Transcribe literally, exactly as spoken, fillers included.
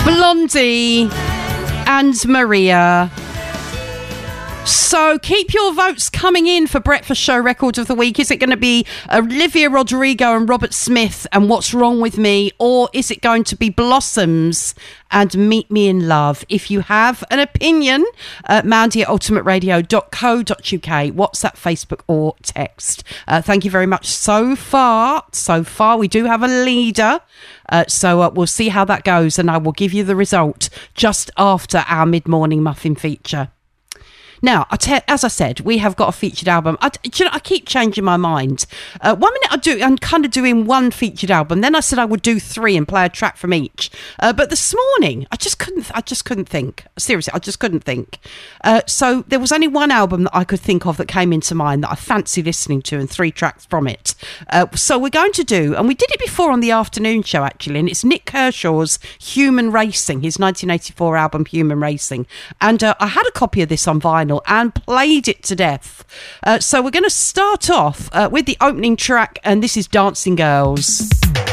Blondie and Maria. So keep your votes coming in for Breakfast Show Record of the Week. Is it going to be Olivia Rodrigo and Robert Smith and What's Wrong With Me? Or is it going to be Blossoms and Meet Me in Love? If you have an opinion, uh, Mandy at ultimate radio dot co dot uk, WhatsApp, Facebook or text. Uh, thank you very much. So far, so far, we do have a leader. Uh, so uh, we'll see how that goes and I will give you the result just after our mid-morning muffin feature. Now, I te- as I said, we have got a featured album. I, do you know, I keep changing my mind. Uh, one minute I do, I'm kind of doing one featured album. Then I said I would do three and play a track from each. Uh, but this morning, I just couldn't. I just couldn't think. Seriously, I just couldn't think. Uh, so there was only one album that I could think of that came into mind that I fancy listening to, and three tracks from it. Uh, so we're going to do, and we did it before on the afternoon show actually, and it's Nick Kershaw's Human Racing, his nineteen eighty-four album Human Racing, and uh, I had a copy of this on vinyl and played it to death. Uh, so we're going to start off uh, with the opening track, and this is Dancing Girls.